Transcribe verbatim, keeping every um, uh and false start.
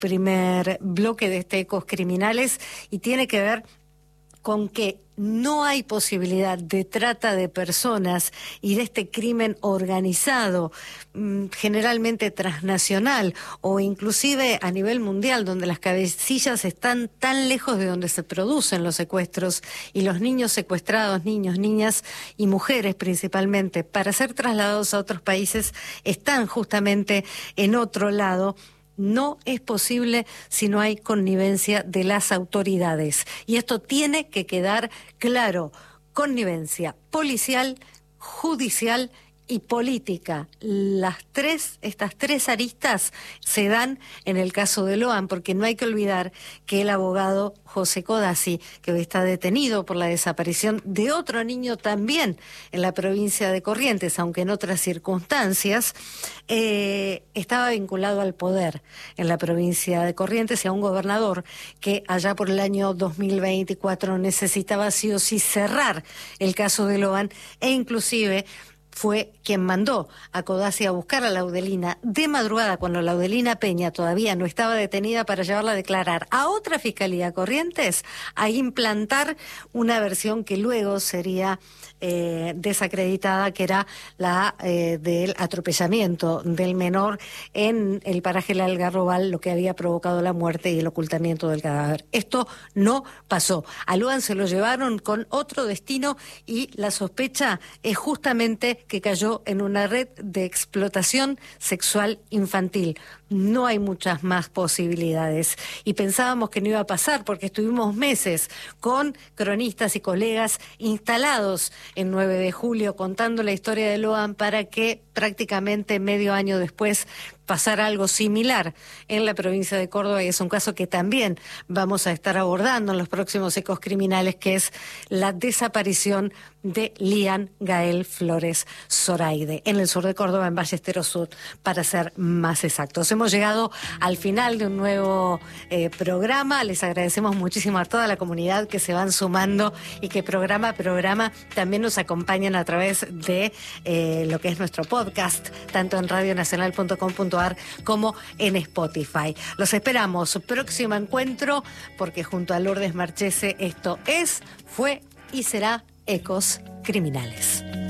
primer bloque de este Ecos Criminales y tiene que ver con que no hay posibilidad de trata de personas y de este crimen organizado, generalmente transnacional o inclusive a nivel mundial, donde las cabecillas están tan lejos de donde se producen los secuestros y los niños secuestrados, niños, niñas y mujeres principalmente, para ser trasladados a otros países, están justamente en otro lado. No es posible si no hay connivencia de las autoridades. Y esto tiene que quedar claro. Connivencia policial, judicial y política. Las tres, estas tres aristas se dan en el caso de Loan, porque no hay que olvidar que el abogado José Codazzi, que hoy está detenido por la desaparición de otro niño también en la provincia de Corrientes, aunque en otras circunstancias, eh, estaba vinculado al poder en la provincia de Corrientes y a un gobernador que allá por el año dos mil veinticuatro necesitaba sí o sí cerrar el caso de Loan e inclusive fue quien mandó a Codazzi a buscar a Laudelina de madrugada, cuando Laudelina Peña todavía no estaba detenida, para llevarla a declarar a otra fiscalía, Corrientes, a implantar una versión que luego sería eh, desacreditada, que era la eh, del atropellamiento del menor en el paraje El Algarrobal, lo que había provocado la muerte y el ocultamiento del cadáver. Esto no pasó. A Loan se lo llevaron con otro destino y la sospecha es justamente que cayó en una red de explotación sexual infantil. No hay muchas más posibilidades. Y pensábamos que no iba a pasar porque estuvimos meses con cronistas y colegas instalados en nueve de julio contando la historia de Loan para que prácticamente medio año después pasara algo similar en la provincia de Córdoba, y es un caso que también vamos a estar abordando en los próximos Ecos Criminales, que es la desaparición de Lian Gael Flores Zoraide, en el sur de Córdoba, en Ballesteros Sur, para ser más exactos. Hemos llegado al final de un nuevo eh, programa. Les agradecemos muchísimo a toda la comunidad que se van sumando y que programa a programa también nos acompañan a través de eh, lo que es nuestro podcast, tanto en radio nacional punto com punto a r como en Spotify. Los esperamos. Próximo encuentro, porque junto a Lourdes Marchese esto es, fue y será Ecos Criminales.